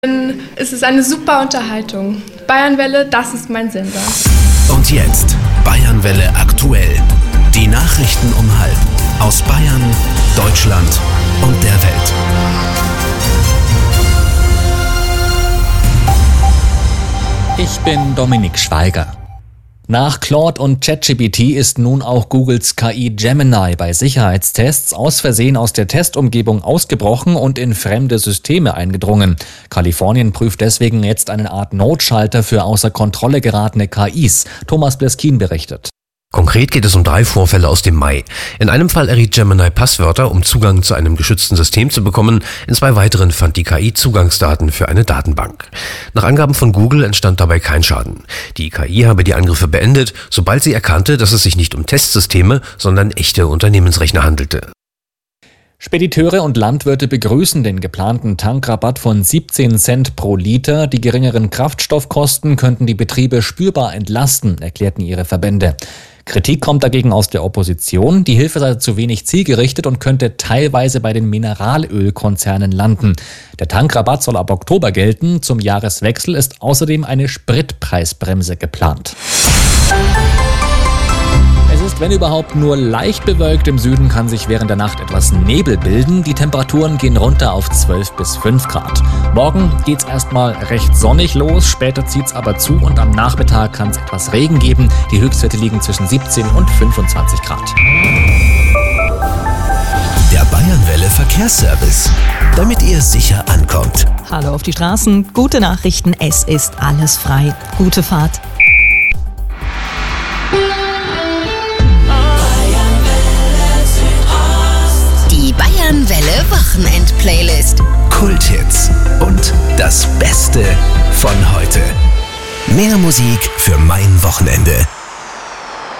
Es ist eine super Unterhaltung. Bayernwelle, das ist mein Sender. Und jetzt Bayernwelle aktuell. Die Nachrichten um 12:30 aus Bayern, Deutschland und der Welt. Ich bin Dominik Schweiger. Nach Claude und ChatGPT ist nun auch Googles KI Gemini bei Sicherheitstests aus Versehen aus der Testumgebung ausgebrochen und in fremde Systeme eingedrungen. Kalifornien prüft deswegen jetzt eine Art Notschalter für außer Kontrolle geratene KIs. Thomas Bleskin berichtet. Konkret geht es um 3 Vorfälle aus dem Mai. In einem Fall erriet Gemini Passwörter, um Zugang zu einem geschützten System zu bekommen. In 2 weiteren fand die KI Zugangsdaten für eine Datenbank. Nach Angaben von Google entstand dabei kein Schaden. Die KI habe die Angriffe beendet, sobald sie erkannte, dass es sich nicht um Testsysteme, sondern echte Unternehmensrechner handelte. Spediteure und Landwirte begrüßen den geplanten Tankrabatt von 17 Cent pro Liter. Die geringeren Kraftstoffkosten könnten die Betriebe spürbar entlasten, erklärten ihre Verbände. Kritik kommt dagegen aus der Opposition. Die Hilfe sei zu wenig zielgerichtet und könnte teilweise bei den Mineralölkonzernen landen. Der Tankrabatt soll ab Oktober gelten. Zum Jahreswechsel ist außerdem eine Spritpreisbremse geplant. Es ist, wenn überhaupt, nur leicht bewölkt. Im Süden kann sich während der Nacht etwas Nebel bilden. Die Temperaturen gehen runter auf 12 bis 5 Grad. Morgen geht's erstmal recht sonnig los, später zieht's aber zu und am Nachmittag kann es etwas Regen geben. Die Höchstwerte liegen zwischen 17 und 25 Grad. Der Bayernwelle Verkehrsservice, damit ihr sicher ankommt. Hallo auf die Straßen, gute Nachrichten, es ist alles frei. Gute Fahrt. Die Bayernwelle Wochenend-Playlist. Kulthits und das Beste von heute. Mehr Musik für mein Wochenende.